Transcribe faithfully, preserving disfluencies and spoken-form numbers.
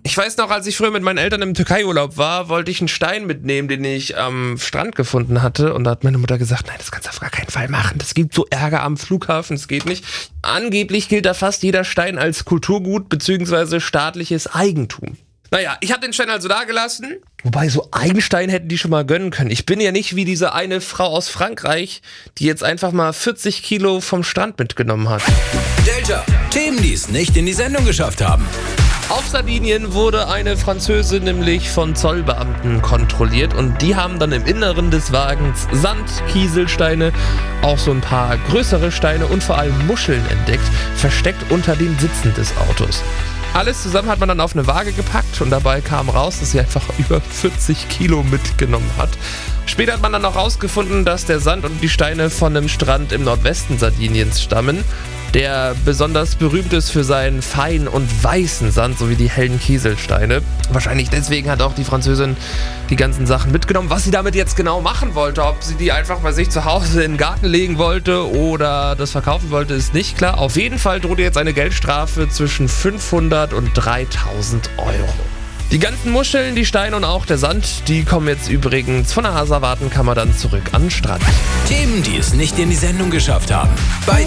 Ich weiß noch, als ich früher mit meinen Eltern im Türkei-Urlaub war, wollte ich einen Stein mitnehmen, den ich am Strand gefunden hatte. Und da hat meine Mutter gesagt, nein, das kannst du auf gar keinen Fall machen. Das gibt so Ärger am Flughafen, das geht nicht. Angeblich gilt da fast jeder Stein als Kulturgut bzw. staatliches Eigentum. Naja, ich habe den Stein also da gelassen. Wobei, so einen Stein hätten die schon mal gönnen können. Ich bin ja nicht wie diese eine Frau aus Frankreich, die jetzt einfach mal vierzig Kilo vom Strand mitgenommen hat. Delta, Themen, die es nicht in die Sendung geschafft haben. Auf Sardinien wurde eine Französin nämlich von Zollbeamten kontrolliert und die haben dann im Inneren des Wagens Sand, Kieselsteine, auch so ein paar größere Steine und vor allem Muscheln entdeckt, versteckt unter den Sitzen des Autos. Alles zusammen hat man dann auf eine Waage gepackt und dabei kam raus, dass sie einfach über vierzig Kilo mitgenommen hat. Später hat man dann auch rausgefunden, dass der Sand und die Steine von einem Strand im Nordwesten Sardiniens stammen, der besonders berühmt ist für seinen feinen und weißen Sand sowie die hellen Kieselsteine. Wahrscheinlich deswegen hat auch die Französin die ganzen Sachen mitgenommen. Was sie damit jetzt genau machen wollte, ob sie die einfach bei sich zu Hause in den Garten legen wollte oder das verkaufen wollte, ist nicht klar. Auf jeden Fall droht ihr jetzt eine Geldstrafe zwischen fünfhundert und dreitausend Euro. Die ganzen Muscheln, die Steine und auch der Sand, die kommen jetzt übrigens von der Asservatenkammer dann zurück an den Strand. Themen, die es nicht in die Sendung geschafft haben. Bei